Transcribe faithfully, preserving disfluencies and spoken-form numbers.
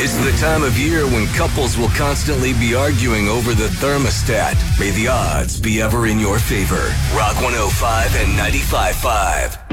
Tis the time of year when couples will constantly be arguing over the thermostat. May the odds be ever in your favor. Rock one oh five and ninety-five point five.